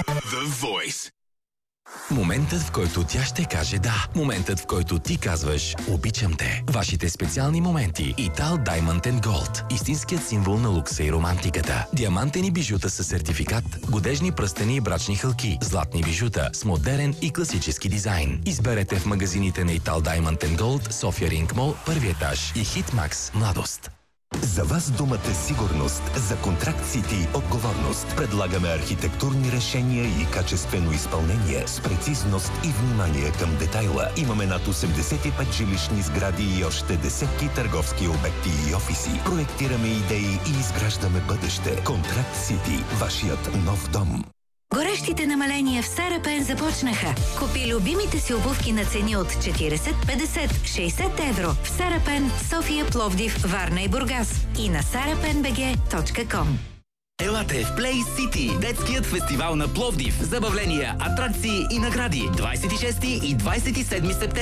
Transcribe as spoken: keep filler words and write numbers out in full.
The Voice. Моментът, в който тя ще каже да. Моментът, в който ти казваш обичам те. Вашите специални моменти. Итал Diamond and Gold. Истинският символ на лукса и романтиката. Диамантени бижута със сертификат, годежни пръстени и брачни хълки, златни бижута с модерен и класически дизайн. Изберете в магазините на Итал Diamond and Gold, София Ринг Мол, първи етаж и Хитмакс Младост. За вас думата сигурност, за Контракт Сити отговорност. Предлагаме архитектурни решения и качествено изпълнение с прецизност и внимание към детайла. Имаме над осемдесет и пет жилищни сгради и още десетки търговски обекти и офиси. Проектираме идеи и изграждаме бъдеще. Контракт Сити, вашият нов дом. Горещите намаления в Сарапен започнаха. Купи любимите си обувки на цени от четиридесет, петдесет, шейсет евро в Сарапен, София, Пловдив, Варна и Бургас и на сарапен би джи точка ком. Елате в Play City, детският фестивал на Пловдив. Забавления, атракции и награди. двадесет и шести и двадесет и седми септември.